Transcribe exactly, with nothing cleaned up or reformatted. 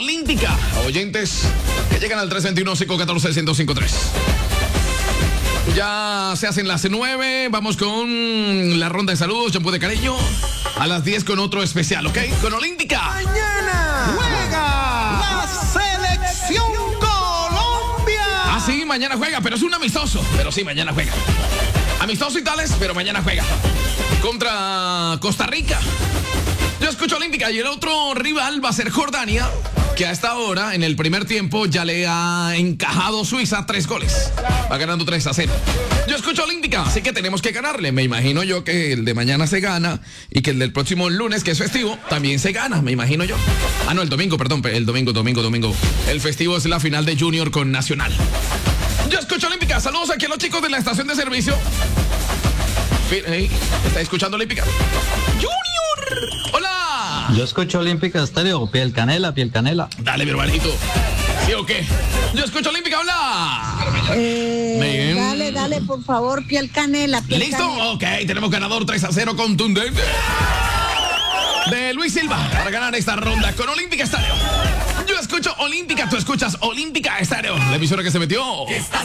Olímpica. Oyentes que llegan al tres dos uno, cinco uno cuatro, seis cero cinco tres. Ya se hacen las nueve. Vamos con la ronda de saludos. Champú de cariño. A las diez con otro especial, ¿ok? Con Olímpica. Mañana juega la selección Colombia. Ah, sí, mañana juega, pero es un amistoso. Pero sí, mañana juega. Amistoso y tales, pero mañana juega. Contra Costa Rica. Yo escucho Olímpica y el otro rival va a ser Jordania, que a esta hora, en el primer tiempo, ya le ha encajado Suiza tres goles. Va ganando tres a cero. Yo escucho Olímpica, así que tenemos que ganarle. Me imagino yo que el de mañana se gana y que el del próximo lunes, que es festivo, también se gana, me imagino yo. Ah, no, el domingo, perdón, el domingo, domingo, domingo. El festivo es la final de Junior con Nacional. Yo escucho Olímpica. Saludos aquí a los chicos de la estación de servicio. Hey, ¿está escuchando Olímpica? ¡Junior! ¡Hola! Yo escucho Olímpica Estéreo, piel canela, piel canela. Dale, mi hermanito. ¿Sí o qué? Yo escucho Olímpica, hola. Eh, dale, dale, por favor, piel canela. Piel ¿Listo? canela. Ok, tenemos ganador tres a cero contundente de Luis Silva para ganar esta ronda con Olímpica Estéreo. Yo escucho Olímpica, tú escuchas Olímpica Estéreo, la emisora que se metió.